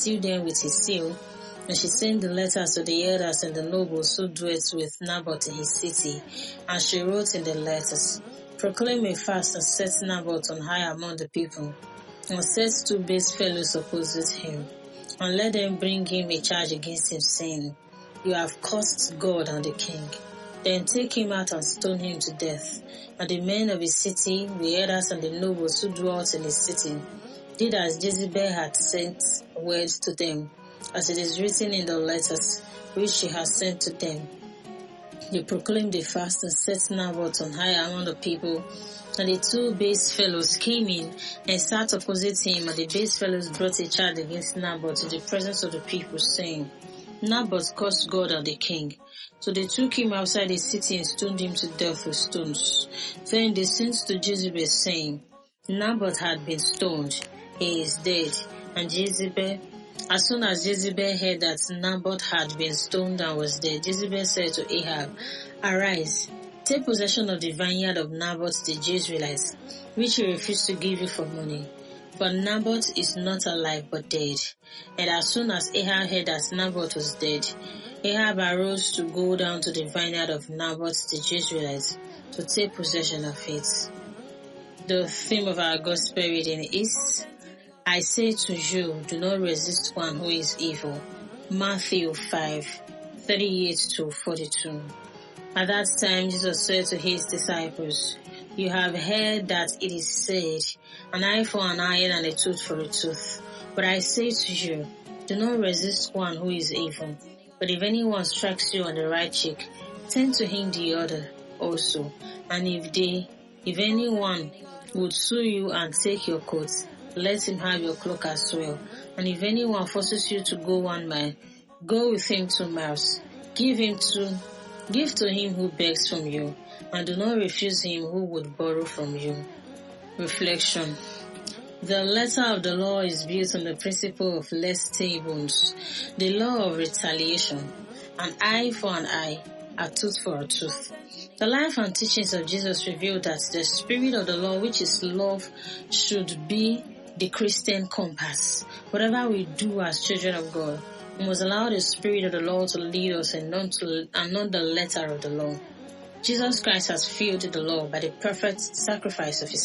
sealed them with his seal. And she sent the letters to the elders and the nobles who dwelt with Naboth in his city. And she wrote in the letters, "Proclaim a fast and set Naboth on high among the people, and set 2 base fellows opposite him, and let them bring him a charge against him, saying, You have cursed God and the king. Then take him out and stone him to death." And the men of his city, the elders and the nobles who dwelt in his city, did as Jezebel had sent word to them, as it is written in the letters which she has sent to them. They proclaimed a fast and set Naboth on high among the people. And the 2 base fellows came in and sat opposite him, and the base fellows brought a charge against Naboth in the presence of the people, saying, "Naboth cursed God and the king." So they took him outside the city and stoned him to death with stones. Then they sent to Jezebel, saying, "Naboth had been stoned, he is dead." And as soon as Jezebel heard that Naboth had been stoned and was dead, Jezebel said to Ahab, "Arise, take possession of the vineyard of Naboth the Jezreelite, which he refused to give you for money. But Naboth is not alive but dead." And as soon as Ahab heard that Naboth was dead, Ahab arose to go down to the vineyard of Naboth the Jezreelite to take possession of it. The theme of our gospel reading is, "I say to you, do not resist one who is evil." Matthew 5:38-42. At that time, Jesus said to his disciples, "You have heard that it is said, an eye for an eye and a tooth for a tooth. But I say to you, do not resist one who is evil. But if anyone strikes you on the right cheek, turn to him the other also. And if anyone would sue you and take your coat, let him have your cloak as well. And if anyone forces you to go 1 mile, go with him 2 miles. Give to him who begs from you, and do not refuse him who would borrow from you." Reflection. The letter of the law is built on the principle of lex talionis, the law of retaliation, an eye for an eye, a tooth for a tooth. The life and teachings of Jesus reveal that the spirit of the law, which is love, should be the Christian compass. Whatever we do as children of God, we must allow the spirit of the law to lead us and not the letter of the law. Jesus Christ has fulfilled the law by the perfect sacrifice of his